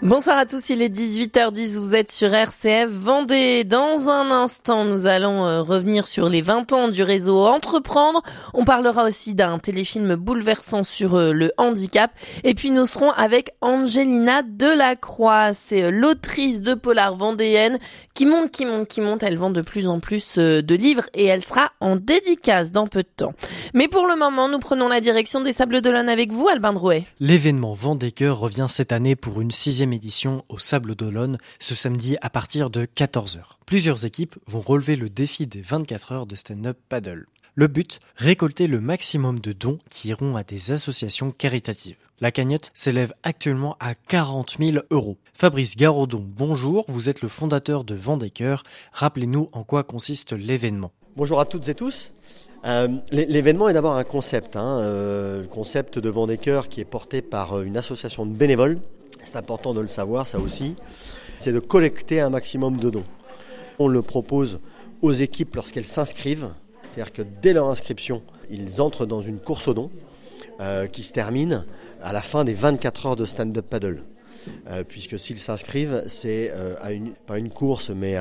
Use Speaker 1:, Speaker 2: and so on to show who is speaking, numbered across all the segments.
Speaker 1: Bonsoir à tous, il est 18h10, vous êtes sur RCF Vendée. Dans un instant, nous allons revenir sur les 20 ans du réseau Entreprendre. On parlera aussi d'un téléfilm bouleversant sur le handicap. Et puis nous serons avec Angelina Delacroix. C'est l'autrice de polar vendéenne qui monte. Elle vend de plus en plus de livres et elle sera en dédicace dans peu de temps. Mais pour le moment, nous prenons la direction des Sables d'Olonne avec vous, Albin Drouet.
Speaker 2: L'événement Vendée-Cœur revient cette année pour une 6e édition au Sables d'Olonne ce samedi à partir de 14h. Plusieurs équipes vont relever le défi des 24 heures de stand-up paddle. Le but, récolter le maximum de dons qui iront à des associations caritatives. La cagnotte s'élève actuellement à 40 000 €. Fabrice Garaudon, bonjour, vous êtes le fondateur de Vendée-Cœur. Rappelez-nous en quoi consiste l'événement.
Speaker 3: Bonjour à toutes et tous. L'événement est d'abord un concept, le concept de Vendée-Cœur qui est porté par une association de bénévoles. C'est important de le savoir, ça aussi. C'est de collecter un maximum de dons. On le propose aux équipes lorsqu'elles s'inscrivent. C'est-à-dire que dès leur inscription, ils entrent dans une course aux dons qui se termine à la fin des 24 heures de stand-up paddle. Puisque s'ils s'inscrivent, c'est pas une course, mais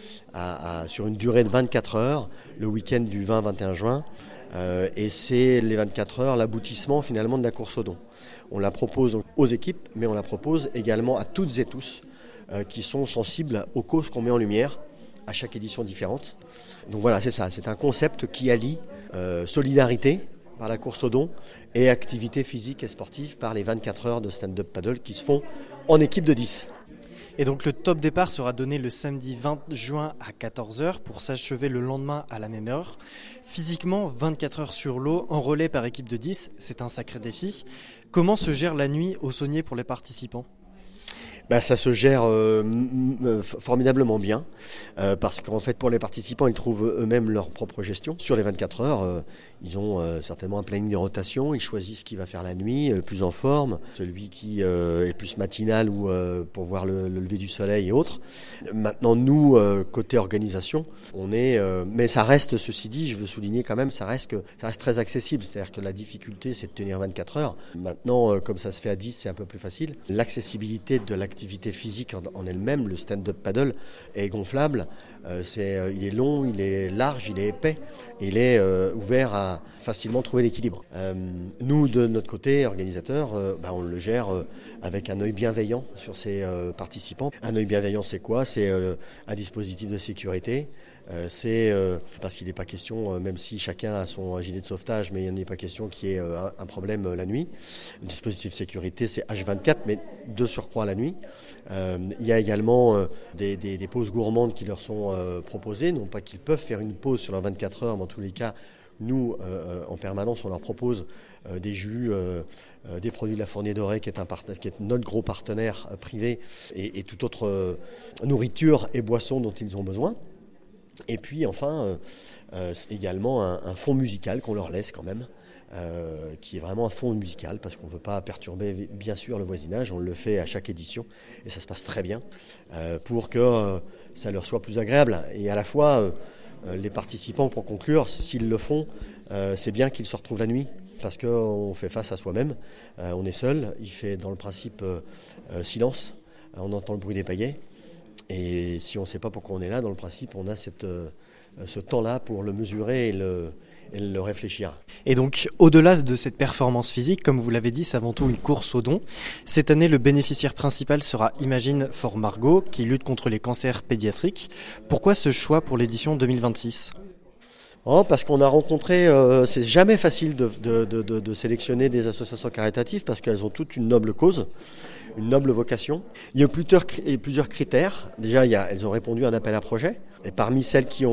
Speaker 3: sur une durée de 24 heures, le week-end du 20-21 juin. Et c'est les 24 heures l'aboutissement finalement de la course aux dons. On la propose donc aux équipes, mais on la propose également à toutes et tous qui sont sensibles aux causes qu'on met en lumière à chaque édition différente. Donc voilà, c'est ça, c'est un concept qui allie solidarité par la course aux dons et activité physique et sportive par les 24 heures de stand-up paddle qui se font en équipe de 10.
Speaker 2: Et donc le top départ sera donné le samedi 20 juin à 14h pour s'achever le lendemain à la même heure. Physiquement, 24 heures sur l'eau, en relais par équipe de 10, c'est un sacré défi. Comment se gère la nuit au saunier pour les participants ?
Speaker 3: Ça se gère formidablement bien parce qu'en fait pour les participants ils trouvent eux-mêmes leur propre gestion. Sur les 24 heures ils ont certainement un planning de rotation, ils choisissent qui va faire la nuit, le plus en forme, celui qui est plus matinal ou pour voir le lever du soleil et autres. Maintenant nous côté organisation mais ça reste, ceci dit je veux souligner quand même, ça reste très accessible, c'est-à-dire que la difficulté c'est de tenir 24 heures. Maintenant comme ça se fait à 10 c'est un peu plus facile. L'accessibilité de l'activité physique en elle-même, le stand-up paddle est gonflable, il est long, il est large, il est épais, il est ouvert à facilement trouver l'équilibre. Nous, de notre côté, organisateurs, on le gère avec un œil bienveillant sur ses participants. Un œil bienveillant, c'est quoi ? C'est un dispositif de sécurité. Parce qu'il n'est pas question, même si chacun a son gilet de sauvetage, mais il n'est pas question qu'il y ait un problème la nuit. Le dispositif de sécurité, c'est H24, mais de surcroît la nuit. Il y a également des pauses gourmandes qui leur sont proposées, non pas qu'ils peuvent faire une pause sur leurs 24 heures, mais en tous les cas, nous, en permanence, on leur propose des jus, des produits de la Fournier Dorée, qui est notre gros partenaire privé, et toute autre nourriture et boisson dont ils ont besoin. Et puis enfin, c'est également un fond musical qu'on leur laisse quand même, qui est vraiment un fond musical, parce qu'on ne veut pas perturber bien sûr le voisinage, on le fait à chaque édition, et ça se passe très bien, pour que ça leur soit plus agréable. Et à la fois, les participants, pour conclure, s'ils le font, c'est bien qu'ils se retrouvent la nuit, parce qu'on fait face à soi-même, on est seul, il fait dans le principe silence, on entend le bruit des pagaies. Et si on ne sait pas pourquoi on est là, dans le principe, on a ce temps-là pour le mesurer et le réfléchir.
Speaker 2: Et donc, au-delà de cette performance physique, comme vous l'avez dit, c'est avant tout une course aux dons. Cette année, le bénéficiaire principal sera Imagine for Margot, qui lutte contre les cancers pédiatriques. Pourquoi ce choix pour l'édition 2026 ?
Speaker 3: Parce qu'on a rencontré, c'est jamais facile de sélectionner des associations caritatives parce qu'elles ont toutes une noble cause, une noble vocation. Il y a plusieurs critères. Déjà, elles ont répondu à un appel à projet. Et parmi celles qui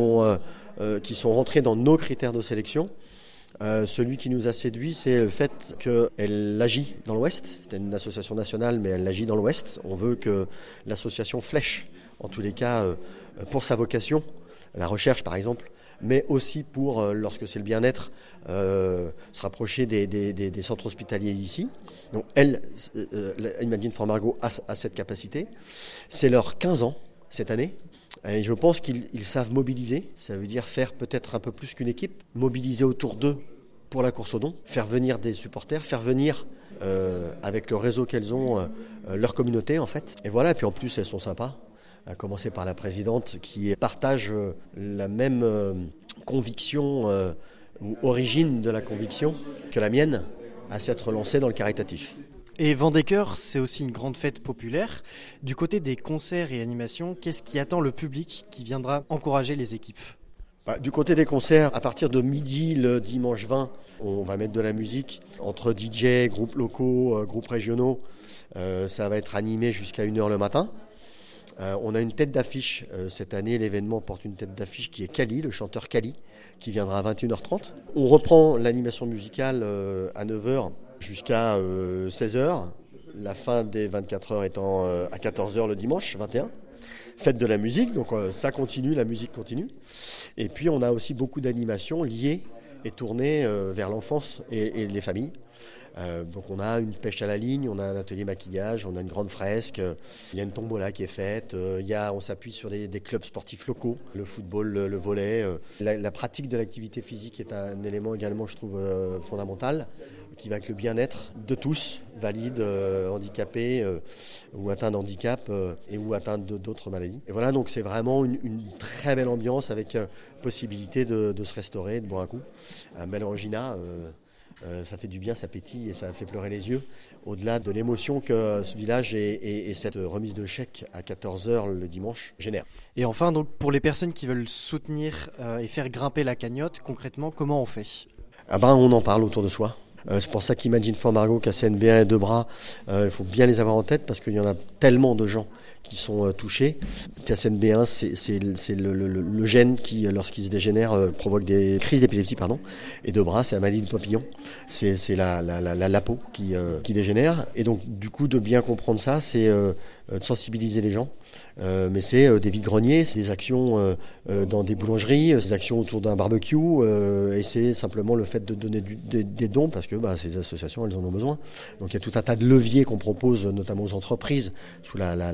Speaker 3: sont rentrées dans nos critères de sélection, celui qui nous a séduit, c'est le fait qu'elle agit dans l'Ouest. C'est une association nationale, mais elle agit dans l'Ouest. On veut que l'association flèche, en tous les cas, pour sa vocation, la recherche par exemple, mais aussi pour, lorsque c'est le bien-être, se rapprocher des centres hospitaliers d'ici. Donc Imagine for Margot a cette capacité. C'est leurs 15 ans cette année. Et je pense qu'ils savent mobiliser. Ça veut dire faire peut-être un peu plus qu'une équipe, mobiliser autour d'eux pour la course aux dons, faire venir des supporters, faire venir avec le réseau qu'elles ont leur communauté en fait. Et voilà, et puis en plus elles sont sympas, à commencer par la présidente qui partage la même conviction ou origine de la conviction que la mienne à s'être lancée dans le caritatif.
Speaker 2: Et Vendée-Cœur, c'est aussi une grande fête populaire. Du côté des concerts et animations, qu'est-ce qui attend le public qui viendra encourager les équipes ?
Speaker 3: Du côté des concerts, à partir de midi le dimanche 20, on va mettre de la musique entre DJ, groupes locaux, groupes régionaux. Ça va être animé jusqu'à 1h le matin. On a une tête d'affiche. Cette année, l'événement porte une tête d'affiche qui est Kali, le chanteur Kali, qui viendra à 21h30. On reprend l'animation musicale à 9h jusqu'à 16h. La fin des 24 heures étant à 14h le dimanche 21. Fête de la musique, donc ça continue, la musique continue. Et puis on a aussi beaucoup d'animations liées et tournées vers l'enfance et les familles. Donc on a une pêche à la ligne, on a un atelier maquillage, on a une grande fresque, il y a une tombola qui est faite, on s'appuie sur des clubs sportifs locaux, le football, le volley. La pratique de l'activité physique est un élément également, je trouve, fondamental, qui va avec le bien-être de tous, valides, handicapés ou atteints de handicap et ou atteints d'autres maladies. Et voilà, donc c'est vraiment une très belle ambiance avec possibilité de se restaurer, de boire un coup. Un bel orangina, ça fait du bien, ça pétille et ça fait pleurer les yeux. Au-delà de l'émotion que ce village et cette remise de chèque à 14h le dimanche génère.
Speaker 2: Et enfin, donc, pour les personnes qui veulent soutenir et faire grimper la cagnotte, concrètement, comment on fait ?
Speaker 3: On en parle autour de soi. C'est pour ça qu'Imagine for Margot, KCNB1 et Debras, il faut bien les avoir en tête parce qu'il y en a tellement de gens qui sont touchés. KCNB1, c'est le gène qui, lorsqu'il se dégénère, provoque des crises d'épilepsie. Et Debras, c'est la maladie du papillon. C'est la peau qui dégénère. Et donc, du coup, de bien comprendre ça, c'est de sensibiliser les gens. Mais c'est des vides-greniers, c'est des actions dans des boulangeries, des actions autour d'un barbecue, et c'est simplement le fait de donner des dons parce que ces associations, elles en ont besoin. Donc il y a tout un tas de leviers qu'on propose, notamment aux entreprises, sous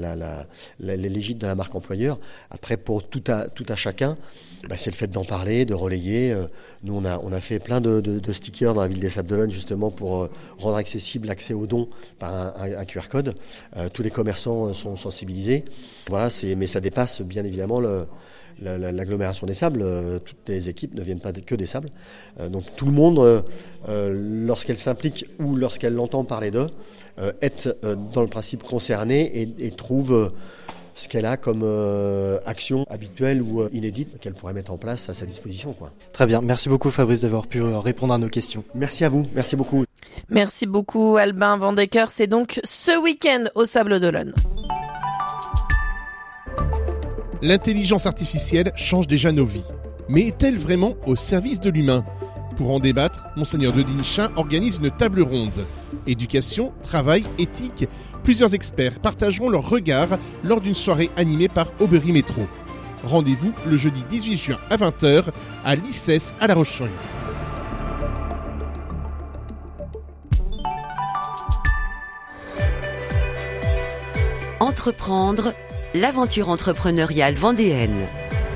Speaker 3: l'égide de la marque employeur. Après, pour tout à chacun, c'est le fait d'en parler, de relayer. Nous, on a fait plein de stickers dans la ville des Sables-d'Olonne, justement, pour rendre accessible l'accès aux dons par un QR code. Tous les commerçants sont sensibilisés. Voilà, mais ça dépasse bien évidemment l'agglomération des Sables. Toutes les équipes ne viennent pas que des Sables. Donc tout le monde, lorsqu'elle s'implique ou lorsqu'elle entend parler d'eux, est dans le principe concerné et trouve ce qu'elle a comme action habituelle ou inédite qu'elle pourrait mettre en place à sa disposition.
Speaker 2: Très bien, merci beaucoup Fabrice d'avoir pu répondre à nos questions.
Speaker 3: Merci à vous, merci beaucoup.
Speaker 1: Merci beaucoup Albin Vendée-Cœur, c'est donc ce week-end au Sables-d'Olonne.
Speaker 4: L'intelligence artificielle change déjà nos vies. Mais est-elle vraiment au service de l'humain ? Pour en débattre, Monseigneur de Dinchin organise une table ronde. Éducation, travail, éthique, plusieurs experts partageront leur regard lors d'une soirée animée par Aubry Métro. Rendez-vous le jeudi 18 juin à 20h à l'ICES à La Roche-sur-Yon.
Speaker 5: Entreprendre, l'aventure entrepreneuriale vendéenne.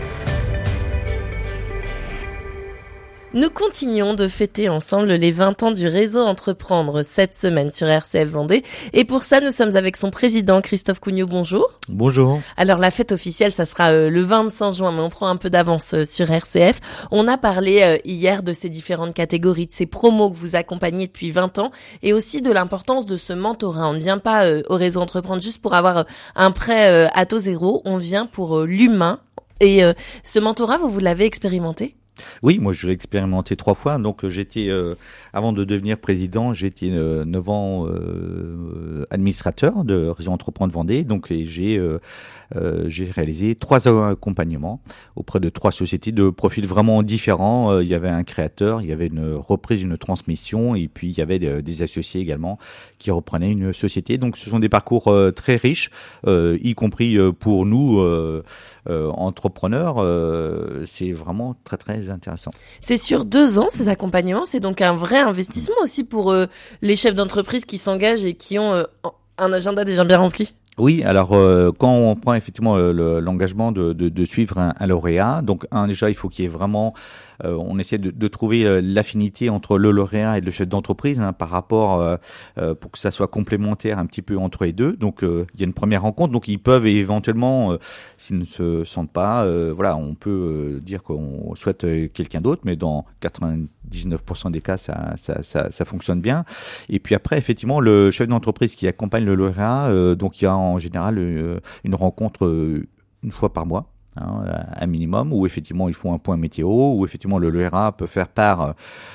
Speaker 1: Nous continuons de fêter ensemble les 20 ans du réseau Entreprendre cette semaine sur RCF Vendée. Et pour ça, nous sommes avec son président Christophe Cougneau. Bonjour.
Speaker 6: Bonjour.
Speaker 1: Alors, la fête officielle, ça sera le 25 juin, mais on prend un peu d'avance sur RCF. On a parlé hier de ces différentes catégories, de ces promos que vous accompagnez depuis 20 ans et aussi de l'importance de ce mentorat. On ne vient pas au réseau Entreprendre juste pour avoir un prêt à taux zéro. On vient pour l'humain. Et ce mentorat, vous l'avez expérimenté ?
Speaker 6: Oui, moi je l'ai expérimenté 3 fois. Donc j'étais, avant de devenir président, j'étais 9 ans administrateur de Réseau Entreprendre Vendée. Donc j'ai réalisé 3 accompagnements auprès de 3 sociétés de profils vraiment différents. Il y avait un créateur, il y avait une reprise, une transmission, et puis il y avait des associés également qui reprenaient une société. Donc ce sont des parcours très riches, y compris pour nous entrepreneurs. C'est vraiment très très intéressant.
Speaker 1: C'est sur 2 ans ces accompagnements, c'est donc un vrai investissement aussi pour les chefs d'entreprise qui s'engagent et qui ont un agenda déjà bien rempli.
Speaker 6: Oui, alors quand on prend effectivement l'engagement de suivre un lauréat, donc déjà il faut qu'il y ait vraiment on essaie de trouver l'affinité entre le lauréat et le chef d'entreprise par rapport pour que ça soit complémentaire un petit peu entre les deux. Donc il y a une première rencontre, donc ils peuvent éventuellement, s'ils ne se sentent pas, on peut dire qu'on souhaite quelqu'un d'autre, mais dans 99% des cas, ça fonctionne bien. Et puis après, effectivement, le chef d'entreprise qui accompagne le lauréat, donc il y a en général une rencontre une fois par mois. Un minimum, où effectivement ils font un point météo, où effectivement le lauréat peut faire part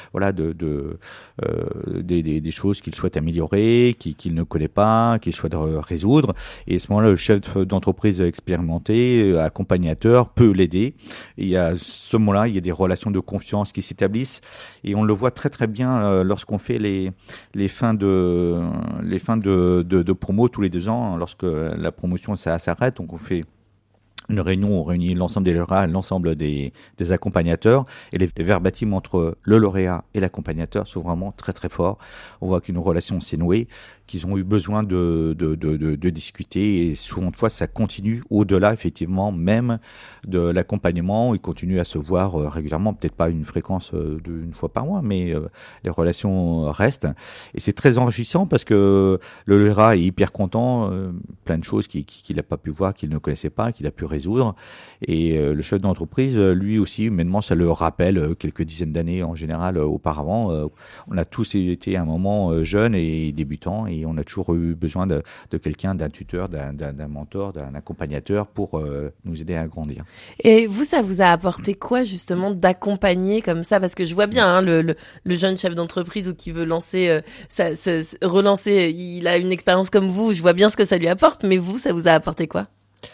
Speaker 6: des choses qu'il souhaite améliorer, qu'il ne connaît pas, qu'il souhaite résoudre. Et à ce moment-là, le chef d'entreprise expérimenté, accompagnateur, peut l'aider. Et à ce moment-là, il y a des relations de confiance qui s'établissent. Et on le voit très très bien lorsqu'on fait les fins de promo tous les 2 ans, lorsque la promotion s'arrête. Donc on fait une réunion où on réunit l'ensemble des lauréats, l'ensemble des accompagnateurs, et les verbatims entre le lauréat et l'accompagnateur sont vraiment très très forts. On voit qu'une relation s'est nouée, qu'ils ont eu besoin de discuter, et souvent de fois ça continue au-delà effectivement même de l'accompagnement. Ils continuent à se voir régulièrement, peut-être pas une fréquence d'une fois par mois, mais les relations restent, et c'est très enrichissant parce que le lauréat est hyper content, plein de choses qu'il n'a pas pu voir, qu'il ne connaissait pas, qu'il a pu résoudre, et le chef d'entreprise lui aussi humainement ça le rappelle quelques dizaines d'années en général auparavant. On a tous été à un moment jeunes et débutants, et on a toujours eu besoin de quelqu'un, d'un tuteur, d'un mentor, d'un accompagnateur pour nous aider à grandir. Et
Speaker 1: vous, ça vous a apporté quoi justement d'accompagner comme ça? Parce que je vois bien le jeune chef d'entreprise ou qui veut relancer, il a une expérience comme vous, je vois bien ce que ça lui apporte, mais vous, ça vous a apporté quoi?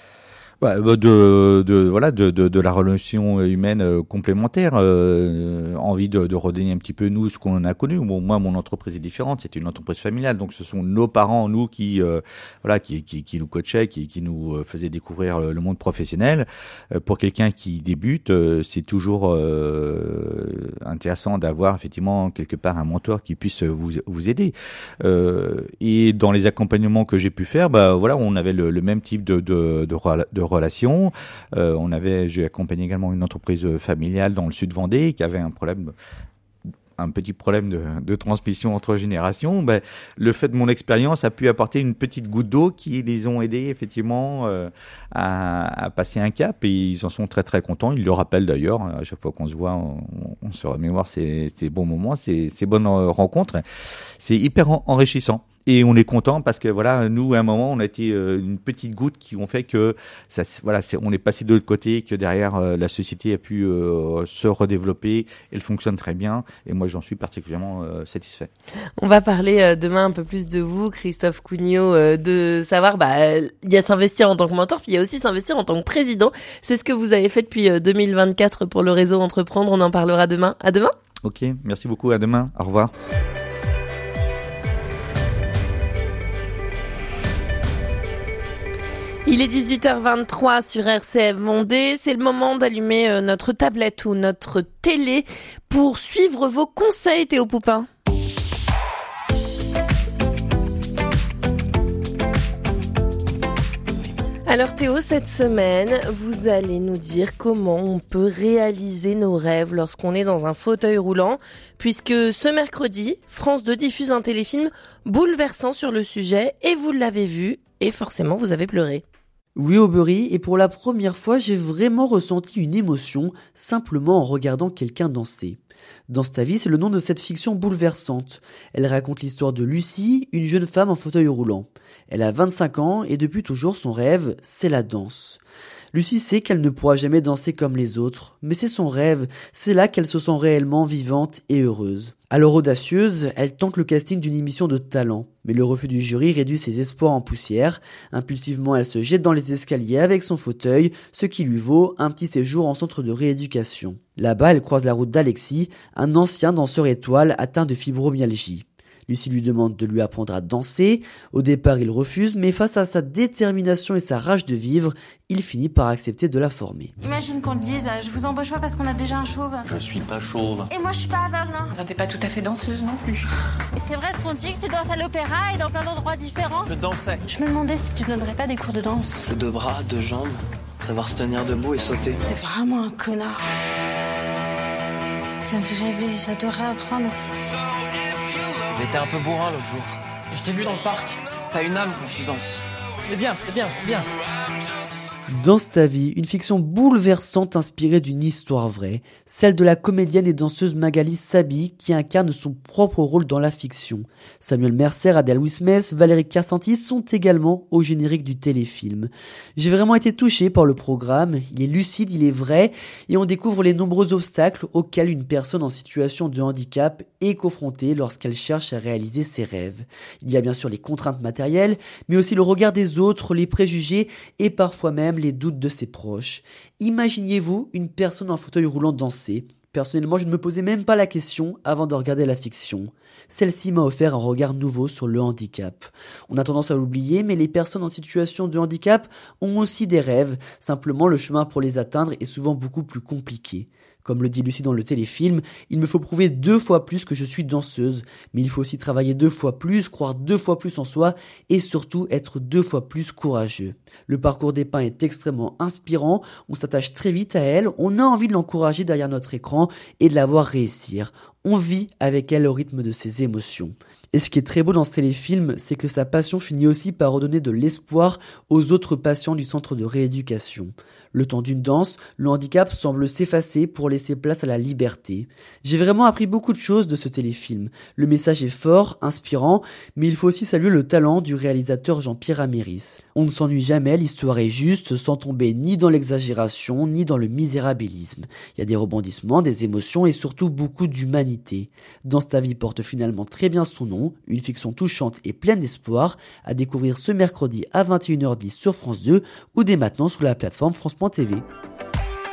Speaker 6: De la relation humaine complémentaire, envie de redonner un petit peu nous ce qu'on a connu. Bon, moi mon entreprise est différente, c'est une entreprise familiale, donc ce sont nos parents nous qui nous coachaient, qui nous faisaient découvrir le monde professionnel. Pour quelqu'un qui débute, c'est toujours intéressant d'avoir effectivement quelque part un mentor qui puisse vous aider. Et dans les accompagnements que j'ai pu faire, on avait le même type de relations. J'ai accompagné également une entreprise familiale dans le sud Vendée qui avait un petit problème de transmission entre générations. Le fait de mon expérience a pu apporter une petite goutte d'eau qui les ont aidés effectivement à passer un cap, et ils en sont très très contents. Ils le rappellent d'ailleurs à chaque fois qu'on se voit, on se remémore ces bons moments, ces bonnes rencontres. C'est hyper enrichissant. Et on est content parce que nous à un moment on a été une petite goutte qui ont fait que on est passé de l'autre côté, que derrière la société a pu se redévelopper. Elle fonctionne très bien, et moi j'en suis particulièrement satisfait.
Speaker 1: On va parler demain un peu plus de vous, Christophe Cugnot, de savoir il y a s'investir en tant que mentor, puis il y a aussi s'investir en tant que président. C'est ce que vous avez fait depuis 2024 pour le réseau Entreprendre. On en parlera demain. À demain.
Speaker 6: Ok, merci beaucoup. À demain. Au revoir.
Speaker 1: Il est 18h23 sur RCF Vendée. C'est le moment d'allumer notre tablette ou notre télé pour suivre vos conseils, Théo Poupin. Alors Théo, cette semaine, vous allez nous dire comment on peut réaliser nos rêves lorsqu'on est dans un fauteuil roulant, puisque ce mercredi, France 2 diffuse un téléfilm bouleversant sur le sujet, et vous l'avez vu, et forcément vous avez pleuré.
Speaker 7: Oui, Aubery, et pour la première fois, j'ai vraiment ressenti une émotion simplement en regardant quelqu'un danser. Danse ta vie, c'est le nom de cette fiction bouleversante. Elle raconte l'histoire de Lucie, une jeune femme en fauteuil roulant. Elle a 25 ans et depuis toujours son rêve, c'est la danse. Lucie sait qu'elle ne pourra jamais danser comme les autres, mais c'est son rêve, c'est là qu'elle se sent réellement vivante et heureuse. Alors audacieuse, elle tente le casting d'une émission de talent, mais le refus du jury réduit ses espoirs en poussière. Impulsivement, elle se jette dans les escaliers avec son fauteuil, ce qui lui vaut un petit séjour en centre de rééducation. Là-bas, elle croise la route d'Alexis, un ancien danseur étoile atteint de fibromyalgie. Lucie lui demande de lui apprendre à danser. Au départ, il refuse, mais face à sa détermination et sa rage de vivre, il finit par accepter de la former.
Speaker 8: Imagine qu'on te dise, je vous embauche pas parce qu'on a déjà un chauve.
Speaker 9: Je suis pas chauve.
Speaker 8: Et moi, je suis pas aveugle.
Speaker 10: Enfin, t'es pas tout à fait danseuse non plus.
Speaker 8: Et c'est vrai ce qu'on dit, que tu danses à l'opéra et dans plein d'endroits différents.
Speaker 9: Je dansais.
Speaker 8: Je me demandais si tu donnerais pas des cours de danse.
Speaker 9: Faut 2 bras, 2 jambes, savoir se tenir debout et sauter.
Speaker 8: T'es vraiment un connard. Ça me fait rêver, j'adorerais apprendre.
Speaker 9: J'étais un peu bourrin l'autre jour. Et je t'ai vu dans le parc. T'as une âme quand tu danses. C'est bien, c'est bien, c'est bien.
Speaker 7: Danse ta vie, une fiction bouleversante inspirée d'une histoire vraie, celle de la comédienne et danseuse Magali Sabi qui incarne son propre rôle dans la fiction. Samuel Mercer, Adèle Wismès, Valérie Carsanti sont également au générique du téléfilm. J'ai vraiment été touché par le programme, il est lucide, il est vrai, et on découvre les nombreux obstacles auxquels une personne en situation de handicap est confrontée lorsqu'elle cherche à réaliser ses rêves. Il y a bien sûr les contraintes matérielles, mais aussi le regard des autres, les préjugés et parfois même les doutes de ses proches. Imaginez-vous une personne en fauteuil roulant danser. Personnellement, je ne me posais même pas la question avant de regarder la fiction. Celle-ci m'a offert un regard nouveau sur le handicap. On a tendance à l'oublier, mais les personnes en situation de handicap ont aussi des rêves. Simplement, le chemin pour les atteindre est souvent beaucoup plus compliqué. Comme le dit Lucie dans le téléfilm, il me faut prouver 2 fois plus que je suis danseuse, mais il faut aussi travailler 2 fois plus, croire 2 fois plus en soi et surtout être 2 fois plus courageux. Le parcours des Pins est extrêmement inspirant, on s'attache très vite à elle, on a envie de l'encourager derrière notre écran et de la voir réussir. On vit avec elle au rythme de ses émotions. Et ce qui est très beau dans ce téléfilm, c'est que sa passion finit aussi par redonner de l'espoir aux autres patients du centre de rééducation. Le temps d'une danse, le handicap semble s'effacer pour laisser place à la liberté. J'ai vraiment appris beaucoup de choses de ce téléfilm. Le message est fort, inspirant, mais il faut aussi saluer le talent du réalisateur Jean-Pierre Améris. On ne s'ennuie jamais, l'histoire est juste, sans tomber ni dans l'exagération, ni dans le misérabilisme. Il y a des rebondissements, des émotions et surtout beaucoup d'humanité. Danse ta vie porte finalement très bien son nom, une fiction touchante et pleine d'espoir, à découvrir ce mercredi à 21h10 sur France 2 ou dès maintenant sur la plateforme France.tv.